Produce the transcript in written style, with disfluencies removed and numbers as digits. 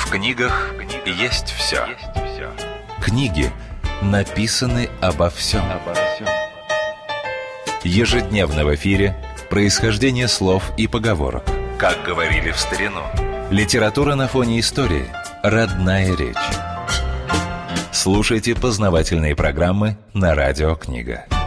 В книгах есть все. Книги написаны обо всем. Ежедневно в эфире происхождение слов и поговорок. Как говорили в старину. Литература на фоне истории. Родная речь. Слушайте познавательные программы на Радио Книга.